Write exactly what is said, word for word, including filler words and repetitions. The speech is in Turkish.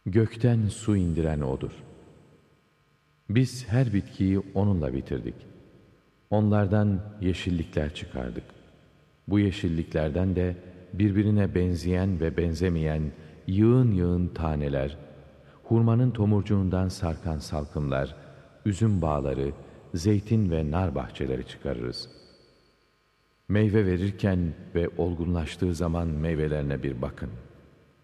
Gökten su indiren O'dur. Biz her bitkiyi O'nunla bitirdik. Onlardan yeşillikler çıkardık. Bu yeşilliklerden de birbirine benzeyen ve benzemeyen yığın yığın taneler, hurmanın tomurcuğundan sarkan salkımlar, üzüm bağları, zeytin ve nar bahçeleri çıkarırız. Meyve verirken ve olgunlaştığı zaman meyvelerine bir bakın.